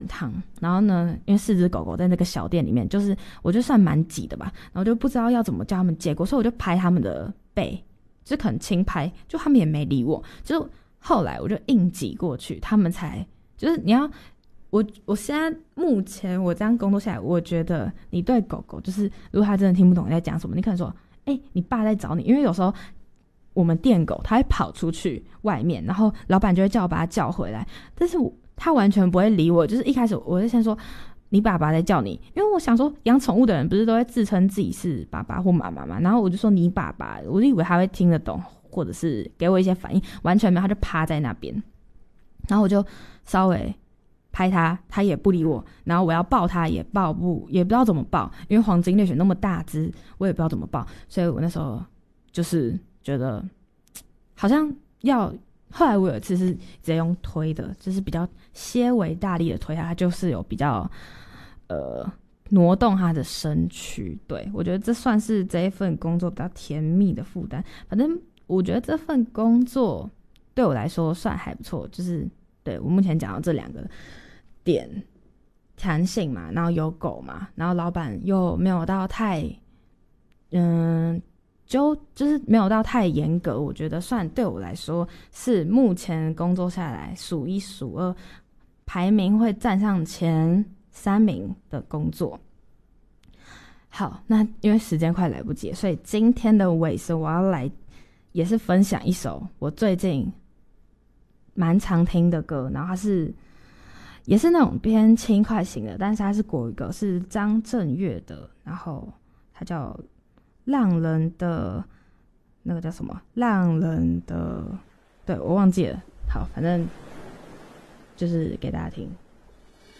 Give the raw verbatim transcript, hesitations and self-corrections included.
堂，然后呢，因为四只狗狗在那个小店里面，就是我就算蛮挤的吧，然后就不知道要怎么叫他们借过，所以我就拍他们的背，就是可能轻拍，就他们也没理我，就后来我就硬挤过去，他们才就是你要我我现在目前我这样工作下来，我觉得你对狗狗就是如果他真的听不懂你在讲什么，你可能说哎、欸，你爸在找你，因为有时候我们店狗它会跑出去外面，然后老板就会叫我把它叫回来，但是我他完全不会理我，就是一开始我就先说你爸爸在叫你，因为我想说养宠物的人不是都会自称自己是爸爸或妈妈嘛，然后我就说你爸爸，我就以为他会听得懂或者是给我一些反应，完全没有，他就趴在那边，然后我就稍微拍他，他也不理我，然后我要抱他也抱不也不知道怎么抱，因为黄金猎犬那么大只，我也不知道怎么抱，所以我那时候就是觉得好像要。后来我有一次是直接用推的，就是比较些微大力的推它，它就是有比较呃挪动它的身躯。对，我觉得这算是这一份工作比较甜蜜的负担。反正我觉得这份工作对我来说算还不错，就是对我目前讲到这两个点，弹性嘛，然后有狗嘛，然后老板又没有到太嗯。就就是没有到太严格，我觉得算对我来说是目前工作下来数一数二，排名会站上前三名的工作。好，那因为时间快来不及，所以今天的尾声我要来也是分享一首我最近蛮常听的歌，然后它是也是那种偏轻快型的，但是它是国语歌，是张震岳的，然后它叫浪人的那个叫什么？浪人的，对，我忘记了。好，反正就是给大家听。